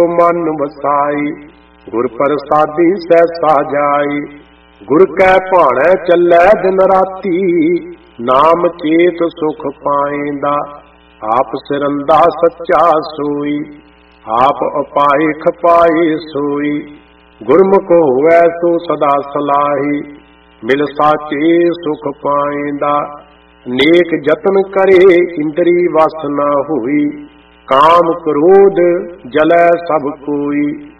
मन वसाई, गुर प्रसादी सहसा जाई। गुर कै भाणै चलै दिन राती, नाम चेत सुख पाएंदा। आप सिरंदा सच्चा सोई, आप अपाए खपाए सोई। गुरमुख होवै सो सदा सलाही, मिल साचे सुख पाएंदा। नेक जतन करे इंद्री वस न होई, काम क्रोध जलै सब कोई।